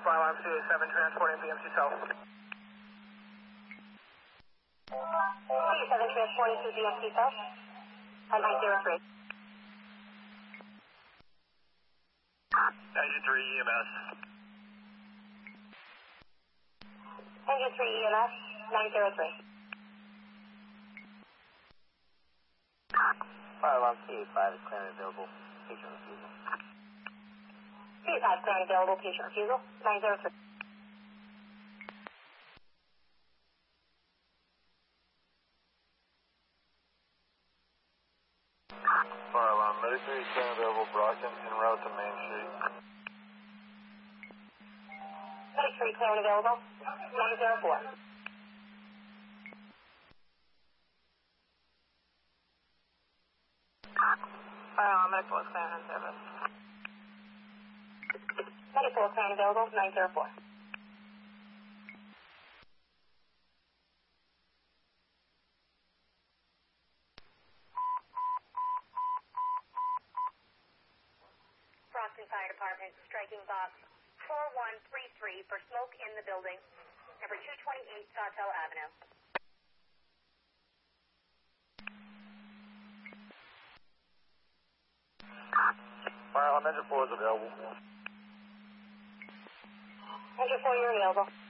Fire alarm 287 transporting BMC South. 287 transporting to BMC South at 903. Engine 3 EMS. Engine 3 EMS, 903. Fire alarm C85 is clear and available. Patient refusal. C85 clear and available. Patient refusal, 903. Fire alarm, Medic 3 is clear and available. Brockton en route to Main Street. Medic 3 clear and available, 904. Fire alarm, Medic 4 is clear and in service. Medic 4 clear and available, 904. Brockton Fire Department, striking box 4133 for smoke in the building, number 228 Sawtell Avenue. Fire alarm, engine 4 is available. Engine 4, you're available.